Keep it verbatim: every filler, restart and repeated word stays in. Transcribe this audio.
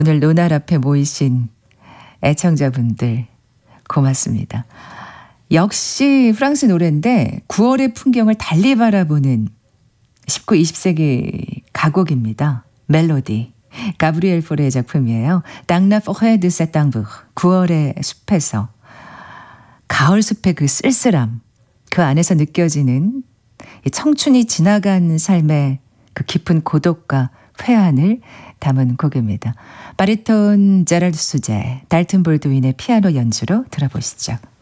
오늘 노날 앞에 모이신 애청자분들 고맙습니다. 역시 프랑스 노래인데 구월의 풍경을 달리 바라보는 십구, 이십 세기 가곡입니다. 멜로디. 가브리엘 포레의 작품이에요. Dans la forêt de Septembre. 구월의 숲에서 가을 숲의 그 쓸쓸함, 그 안에서 느껴지는 청춘이 지나간 삶의 그 깊은 고독과 회한을 담은 곡입니다. 바리톤 제랄드 수제, 달튼 볼드윈의 피아노 연주로 들어보시죠.